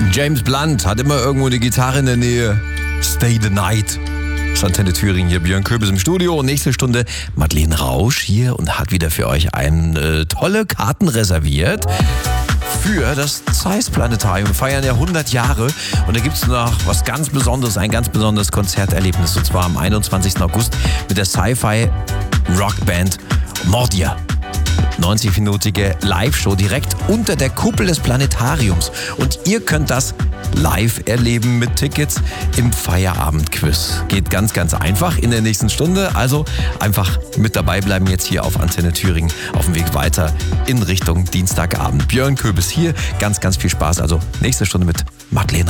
James Blunt hat immer irgendwo eine Gitarre in der Nähe. Stay the night. Antenne Thüringen, hier Björn Köbis im Studio. Und nächste Stunde Madeleine Rausch hier und hat wieder für euch tolle Karten reserviert für das Zeiss Planetarium. Wir feiern ja 100 Jahre und da gibt es noch was ganz Besonderes, ein ganz besonderes Konzerterlebnis. Und zwar am 21. August mit der Sci-Fi-Rockband Mordia. 90-minütige Live-Show direkt unter der Kuppel des Planetariums. Und ihr könnt das live erleben mit Tickets im Feierabendquiz. Geht ganz, ganz einfach in der nächsten Stunde. Also einfach mit dabei bleiben jetzt hier auf Antenne Thüringen auf dem Weg weiter in Richtung Dienstagabend. Björn Köbis hier. Ganz, ganz viel Spaß. Also nächste Stunde mit Madeleine